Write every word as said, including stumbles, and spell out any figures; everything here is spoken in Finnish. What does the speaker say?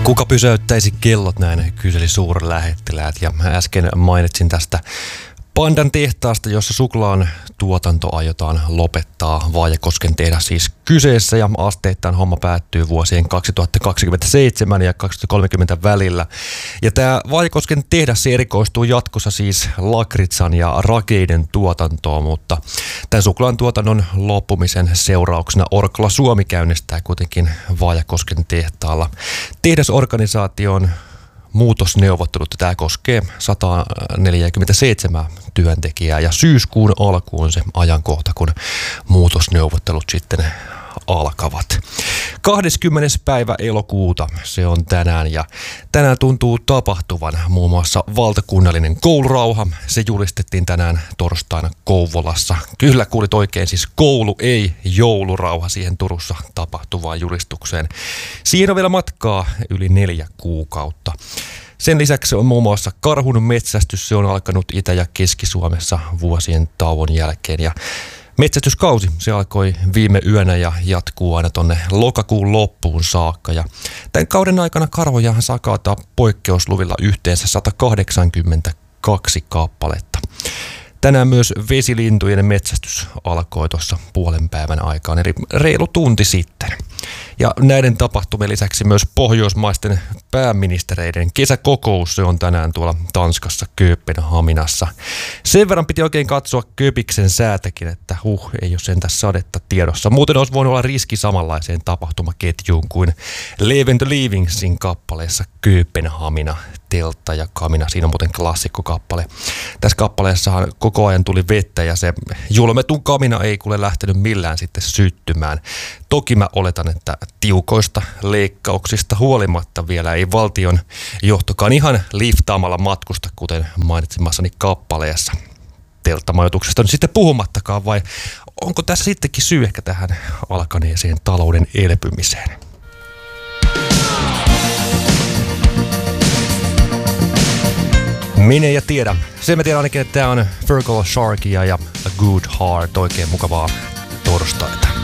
Kuka pysäyttäisi kellot, näin kyseli suurlähettiläät, ja äsken mainitsin tästä Pandan tehtaasta, jossa suklaan tuotanto aiotaan lopettaa. Vaajakosken tehdas siis kyseessä, ja asteittain homma päättyy vuosien kaksituhattakaksikymmentäseitsemän ja kaksituhattakolmekymmentä välillä. Ja tämä Vaajakosken tehdas erikoistuu jatkossa siis lakritsan ja rakeiden tuotantoon, mutta tämän suklaan tuotannon loppumisen seurauksena Orkla Suomi käynnistää kuitenkin Vaajakosken tehtaalla tehdasorganisaation muutosneuvottelut. Tämä koskee sata neljäkymmentäseitsemän työntekijää, ja syyskuun alkuun on se ajankohta, kun muutosneuvottelut sitten alkavat. kahdeskymmenes päivä elokuuta se on tänään, ja tänään tuntuu tapahtuvan muun muassa valtakunnallinen koulurauha. Se julistettiin tänään torstaina Kouvolassa. Kyllä kuulit oikein, siis koulu ei joulurauha siihen Turussa tapahtuvaan julistukseen. Siihen on vielä matkaa yli neljä kuukautta. Sen lisäksi on muun muassa karhun metsästys. Se on alkanut Itä- ja Keski-Suomessa vuosien tauon jälkeen, ja metsästyskausi, se alkoi viime yönä ja jatkuu aina tonne lokakuun loppuun saakka. Ja tämän kauden aikana karhojahan saa kaataa poikkeusluvilla yhteensä sata kahdeksankymmentäkaksi kappaletta. Tänään myös vesilintujen metsästys alkoi tuossa puolen päivän aikaan, eli reilu tunti sitten. Ja näiden tapahtumien lisäksi myös pohjoismaisten pääministereiden kesäkokous, se on tänään tuolla Tanskassa Kööpenhaminassa. Sen verran piti oikein katsoa Köpiksen säätäkin, että huh, ei ole sentään sadetta tiedossa. Muuten olisi voinut olla riski samanlaiseen tapahtumaketjuun kuin Leave and the Leavingsin kappaleessa Kööpenhamina, teltta ja kamina. Siinä on muuten klassikkokappale. Tässä kappaleessahan koko ajan tuli vettä, ja se julmetun kamina ei kuule lähtenyt millään sitten syttymään. Toki mä oletan, että tiukoista leikkauksista huolimatta vielä ei valtion johtokaan ihan liftaamalla matkusta, kuten mainitsemassani kappaleessa. Telttamajoituksesta nyt sitten puhumattakaan, vai onko tässä sittenkin syy ehkä tähän alkaneeseen talouden elpymiseen? Minä ja tiedä. Sen mä tiedän ainakin, että tää on Fergal Sharkia ja A Good Heart. Oikein mukavaa torstaita.